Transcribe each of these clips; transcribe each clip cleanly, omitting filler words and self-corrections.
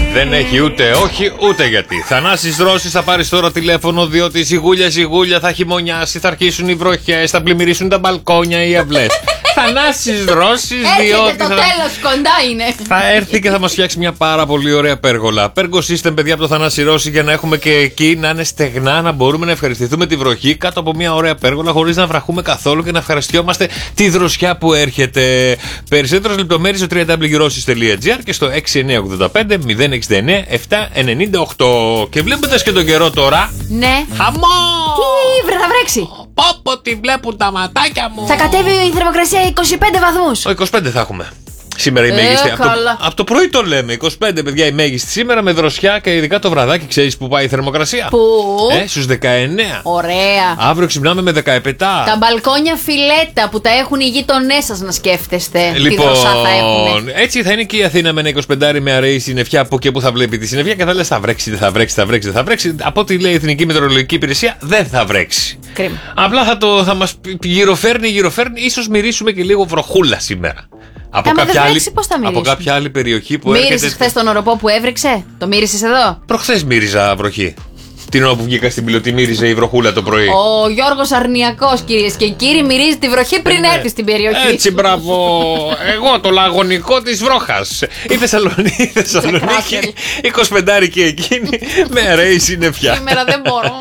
Δεν έχει ούτε όχι ούτε γιατί. Θανάσης Ρώσης, θα πάρεις τώρα τηλέφωνο διότι σιγούλια θα χειμωνιάσει, θα αρχίσουν οι βροχές, θα πλημμυρίσουν τα μπαλκόνια, οι αυλές. Θανάσης Ρώσης, διότι το τέλος κοντά είναι. θα έρθει και θα μας φτιάξει μια πάρα πολύ ωραία πέργολα. Pergo System, παιδιά, από το Θανάση Ρώση, για να έχουμε και εκεί να είναι στεγνά, να μπορούμε να ευχαριστηθούμε τη βροχή κάτω από μια ωραία πέργολα, χωρίς να βραχούμε καθόλου και να ευχαριστιόμαστε τη δροσιά που έρχεται. Περισσότερες λεπτομέρειες στο www.rossis.gr και στο 6985 069 798. Και βλέποντας και τον καιρό τώρα. Ναι. Χαμό! Τι, θα βρέξει. Πόπο τη βλέπουν τα ματάκια μου. Θα κατέβει η θερμοκρασία 25 βαθμούς. 25 θα έχουμε. Σήμερα η μέγιστη. Από το πρωί το λέμε. 25, παιδιά, η μέγιστη. Σήμερα με δροσιά και ειδικά το βραδάκι, ξέρεις που πάει η θερμοκρασία. Πού? Στους 19. Ωραία. Αύριο ξυπνάμε με 17. Τα μπαλκόνια φιλέτα που τα έχουν οι γείτονές σας, να σκέφτεστε. Λοιπόν, τι δροσά θα έχουν. έτσι θα είναι και η Αθήνα με ένα 25 με αραιή συννεφιά από εκεί που θα βλέπει τη συννεφιά και θα λες θα βρέξει, δεν θα βρέξει. Από ό,τι λέει η Εθνική Μετεωρολογική Υπηρεσία, δεν θα βρέξει. Κρίμα. Απλά θα μας γυροφέρνει, ίσως μυρίσουμε και λίγο βροχούλα σήμερα. Από κάποια άλλη περιοχή που έρχεται. Μύρισες χθες τον οροπό που έβρεξε? Το μύρισες εδώ? Προχθές μύριζα βροχή. Την ώρα που βγήκα στην πιλωτή μύριζε η βροχούλα το πρωί. Ο Γιώργος Αρνιακός, κυρίες και κύριοι, μυρίζει τη βροχή πριν έρθει στην περιοχή. Έτσι, μπράβο. Εγώ το λαγωνικό της βρόχας. Η Θεσσαλονίκη 25 και εκείνη με αραιή συννεφιά. Σήμερα δεν μπορώ.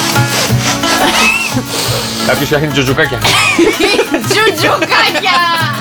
Κάποιος φτιάχνει τζουτζουκάκια. Τζουτζουκάκια!